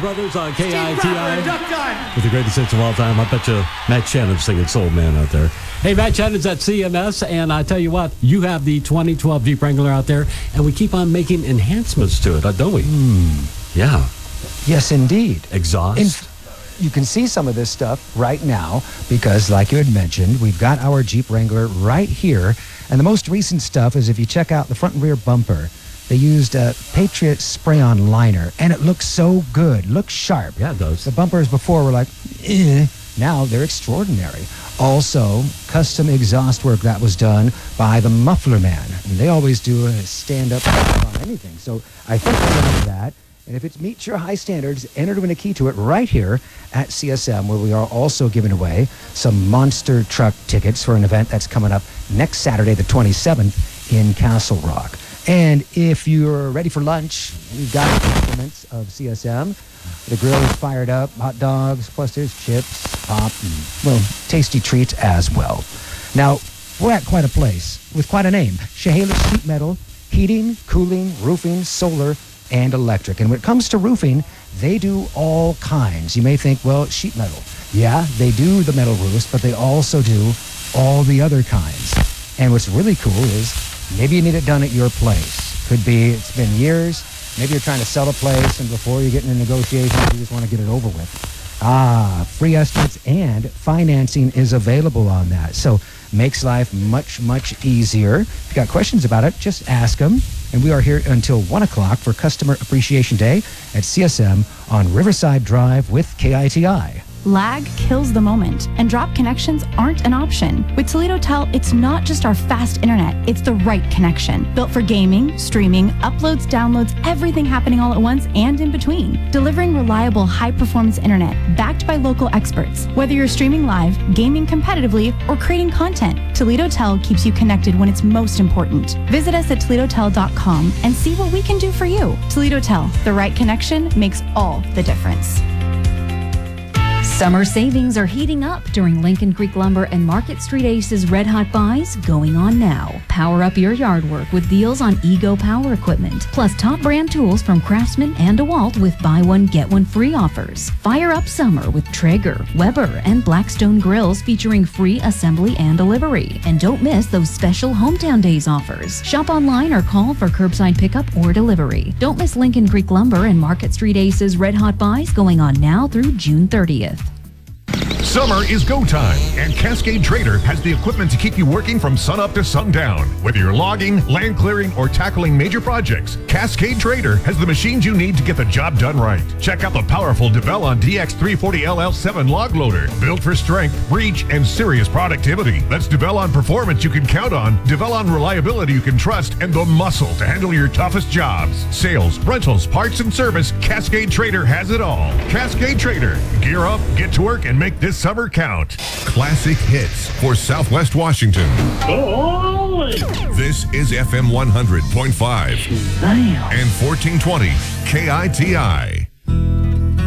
Brothers on KITI. With the greatest hits of all time. I bet you Matt Shannon's singing Soul Man out there. Hey, Matt Shannon's at CMS, and I tell you what, you have the 2012 Jeep Wrangler out there, and we keep on making enhancements to it, don't we? Yeah. Yes, indeed. Exhaust. You can see some of this stuff right now because, like you had mentioned, we've got our Jeep Wrangler right here. And the most recent stuff is if you check out the front and rear bumper, they used a Patriot spray-on liner, and it looks so good. Looks sharp. Yeah, it does. The bumpers before were like, eh. Now they're extraordinary. Also, custom exhaust work that was done by the Muffler Man. And they always do a stand-up on anything. So I think we're going to that. And if it meets your high standards, enter to win a key to it right here at CSM, where we are also giving away some monster truck tickets for an event that's coming up next Saturday, the 27th, in Castle Rock. And if you're ready for lunch, we've got the compliments of CSM. The grill is fired up, hot dogs, plus there's chips, pop, and, well, tasty treats as well. Now, we're at quite a place with quite a name. Chehalis Sheet Metal, heating, cooling, roofing, solar, and electric. And when it comes to roofing, they do all kinds. You may think, well, sheet metal. Yeah, they do the metal roofs, but they also do all the other kinds. And what's really cool is maybe you need it done at your place. Could be it's been years. Maybe you're trying to sell a place, and before you get into negotiations, you just want to get it over with. Free estimates and financing is available on that. So makes life much, much easier. If you got questions about it, just ask them. And we are here until 1 o'clock for Customer Appreciation Day at CSM on Riverside Drive with KITI. Lag kills the moment, and drop connections aren't an option. With Toledo Tel, it's not just our fast internet, it's the right connection. Built for gaming, streaming, uploads, downloads, everything happening all at once and in between. Delivering reliable, high-performance internet backed by local experts. Whether you're streaming live, gaming competitively, or creating content, Toledo Tel keeps you connected when it's most important. Visit us at ToledoTel.com and see what we can do for you. Toledo Tel, the right connection makes all the difference. Summer savings are heating up during Lincoln Creek Lumber and Market Street Ace's Red Hot Buys going on now. Power up your yard work with deals on Ego Power Equipment, plus top brand tools from Craftsman and DeWalt with buy one, get one free offers. Fire up summer with Traeger, Weber, and Blackstone grills featuring free assembly and delivery. And don't miss those special Hometown Days offers. Shop online or call for curbside pickup or delivery. Don't miss Lincoln Creek Lumber and Market Street Ace's Red Hot Buys going on now through June 30th. Summer is go time, and Cascade Trader has the equipment to keep you working from sunup to sundown. Whether you're logging, land clearing, or tackling major projects, Cascade Trader has the machines you need to get the job done right. Check out the powerful Devellon DX340LL7 log loader, built for strength, reach, and serious productivity. That's Devellon performance you can count on, Devellon reliability you can trust, and the muscle to handle your toughest jobs. Sales, rentals, parts, and service, Cascade Trader has it all. Cascade Trader. Gear up, get to work, and make this summer count. Classic hits for Southwest Washington. This is FM 100.5 and 1420 KITI.